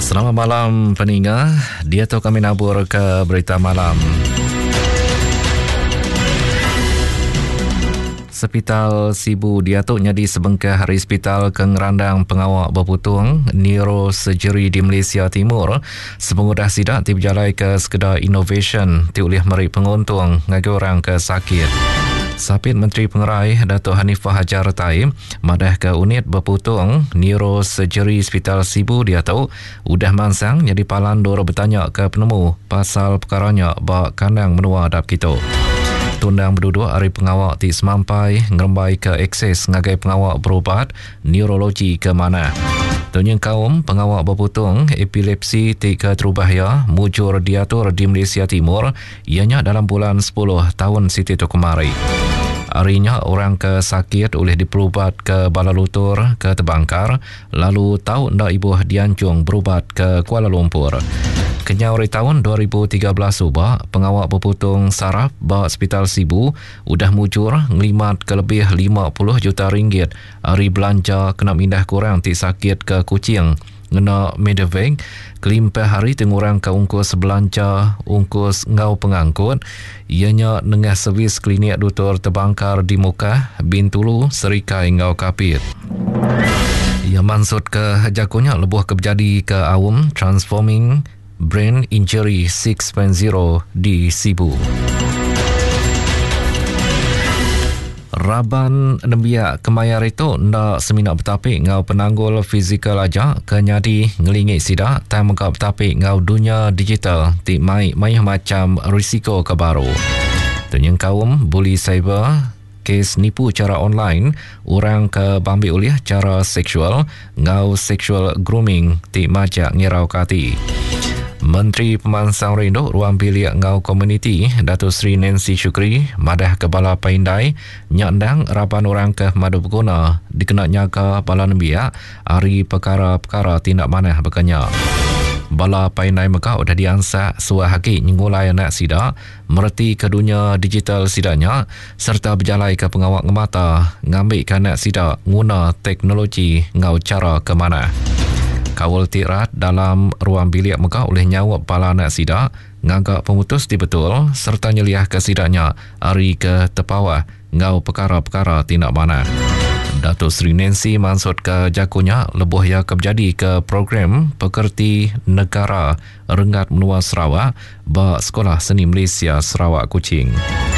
Selamat malam pendengar. Dia tu kami nabur ke berita malam. Hospital Sibu diatuknya di sebengkah hari Hospital Kengerandang Pengawak Berputung Neurosurgery di Malaysia Timur sepengudah sidak diberjalai ke sekedar innovation diulih meri penguntung ngagi orang ke sakit. Sapit Menteri Pengerai Datuk Hanifah Hajar Taib madah ke unit berputung Neurosurgery Hospital Sibu diatuk udah mansang jadi palan dora bertanya ke penemu pasal perkaranya bak kandang menua adap kita. Tundang berduduk hari pengawak ti semampai ngerembai ke akses ngagai pengawak berubat neurologi ke mana. Tunyang kaum pengawak berputung epilepsi ti ke terubahaya mujur diatur di Malaysia Timur ianya dalam bulan 10 tahun siti tu kemari. Harinya orang ke sakit oleh diperubat ke Bala Lutur ke Tebangkar lalu tahu ndak ibu diancung berubat ke Kuala Lumpur. Kenyawari tahun 2013 ubah, pengawak berputung saraf bawah Hospital Sibu udah mujur ngelimat ke lebih 50 juta ringgit hari belanja kena mindah kurang ti sakit ke Kuching. Ngena Medevac, kelimpah hari tengurang ke ungkus belanja, ungkus ngau pengangkut, ianya nengah servis klinik Dr. Tebangkar di Mukah, Bintulu, Serikai ngau kapit. Ia maksud ke jakunya lebuh kejadi ke awam Transforming Brain Injury 6.0 di Sibu. Raban Nembia Kemayar itu ndak seminak bertapik ngau penanggul fizikal aja kenyadi ngelingit sidak tak mengkau bertapik ngau dunia digital ti mai macam risiko ke baru. Tunyang kaum bully cyber kes nipu cara online orang ke bambi uliah cara seksual ngau sexual grooming ti majak ngirau kati. Menteri Pemansang Rinduk Ruang Bilik Ngau Komuniti Datuk Seri Nancy Shukri madah ke Bala Paindai nyandang rapan orang ke madu berguna dikena nyaga Bala Nembia hari perkara-perkara tindak manah berkenyak. Bala Paindai Mekah sudah diansak suah hakik nyengulai anak sidak mereti ke dunia digital sidaknya serta berjalai ke pengawak ngemata ngambil ke anak sidak guna teknologi ngau cara ke mana. Kawal tirat dalam ruang bilik Mekah oleh nyawa pala anak sidak ngagak pemutus di betul serta nyeliah ke sidaknya hari ke tepawah ngau perkara-perkara tindak mana. Datuk Seri Nancy maksud ke jakunya lebuh ya kejadi ke program pekerti negara Rengat Menua Sarawak bak Sekolah Seni Malaysia Sarawak Kuching.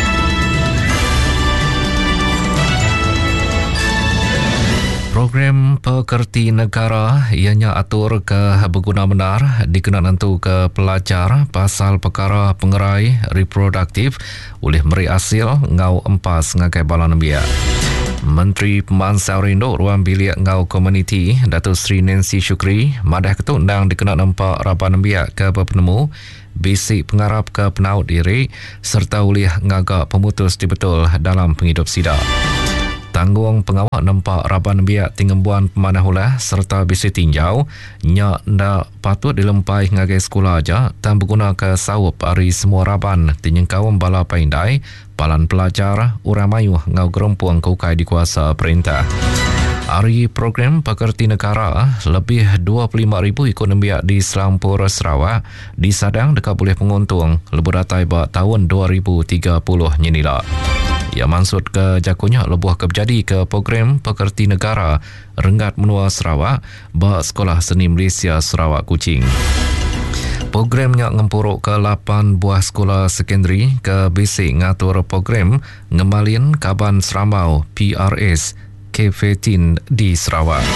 Program pekerti negara ianya atur ke berguna benar dikena nentu ke pelajar pasal perkara pengerai reproduktif oleh meri hasil ngau empas ngagai Bala Nembia. Menteri Pemansang Rinduk Ruang Bilik Ngau Komuniti Datuk Seri Nancy Shukri madah ketundang dikena nampak Rapan Nembia ke penemu basic pengarap ke penaut diri serta oleh ngagak pemutus di betul dalam penghidup sidak. Tanggung pengawak nampak Raban biak tingembuan pemanahulah serta bisi tinjau nyak ndak patut dilempai ngagai sekolah aja dan berguna ke sawup hari semua Raban tinyengkawam Bala Paindai palan pelajar uramayu ngau gerempuang kukai di kuasa perintah. Hari program pekerti negara lebih 25,000 ikut biak di Selampur Sarawak disadang dekat boleh penguntung lebih datai bak tahun 2030 nyinila. Ia maksud ke jakunya lebuh kejadi ke program pekerti negara Rengat Menua Sarawak bak Sekolah Seni Malaysia Sarawak Kuching. Programnya ngempuruk ke 8 buah sekolah sekondari ke basic ngatur program ngemalin Kaban Seramau PRS K15 di Sarawak.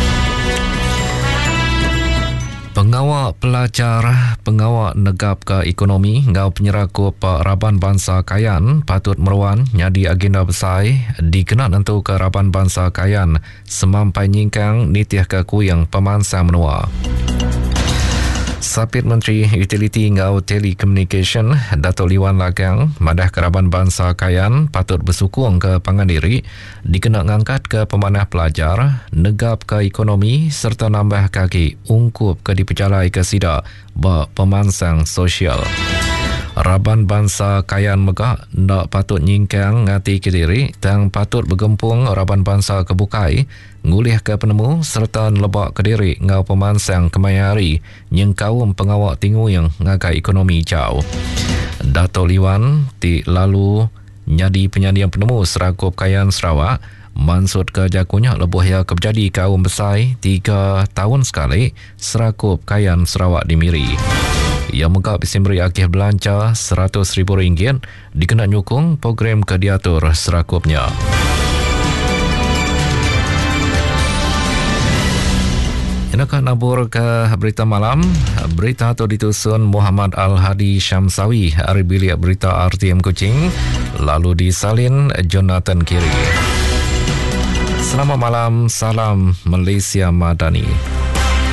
Pengawak pelajar, pengawak negap ke ekonomi ngau penyerakup Raban Bangsa Kayan patut meruan nyadi agenda besar dikena nentu ke Raban Bangsa Kayan semampai nyingkang nitiah ke kuyang Pemansang Menua. Sapit Menteri Utiliti Ngau Telecommunication Datuk Liwan Lagang madah Keraban Bangsa Kayan patut bersukung ke Pangandiri dikena ngangkat ke pemanah pelajar negap ke ekonomi serta nambah kaki ungkup ke diperjalai ke sidak bak pemansang sosial. Raban Bangsa Kayan Megah ndak patut nyingkang ngati ke diri dan patut bergempung Raban Bangsa Kebukai ngulih ke penemu serta lebak kediri ngau pemansang kemayari yang kaum pengawak tinggu yang ngagai ekonomi jauh. Dato' Liwan ti lalu nyadi penyandian penemu serakup Kayan Sarawak mansud ke jakunya lebuh ya kejadi kaum besar 3 tahun sekali serakup Kayan Sarawak dimiri. Ia megap isimberi akhir belanja RM100,000 dikena nyukung program ke diatur serakupnya. Inakah nabur ke berita malam? Berita itu ditusun Muhammad Al-Hadi Syamsawi dari bilik berita RTM Kuching, lalu disalin Jonathan Kiri. Selamat malam, salam Malaysia Madani.